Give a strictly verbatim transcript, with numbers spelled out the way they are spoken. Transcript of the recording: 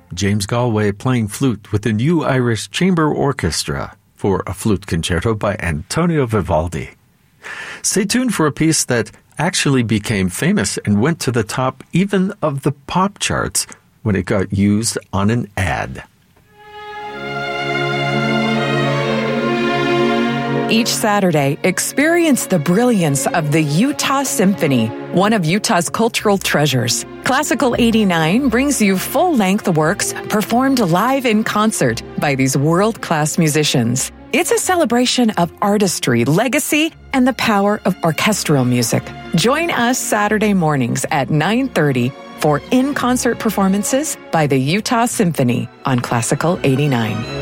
James Galway playing flute with the New Irish Chamber Orchestra for a flute concerto by Antonio Vivaldi. Stay tuned for a piece that actually became famous and went to the top even of the pop charts when it got used on an ad. Each Saturday, experience the brilliance of the Utah Symphony, one of Utah's cultural treasures. Classical eighty-nine brings you full-length works performed live in concert by these world-class musicians. It's a celebration of artistry, legacy, and the power of orchestral music. Join us Saturday mornings at nine thirty for in-concert performances by the Utah Symphony on Classical eighty-nine.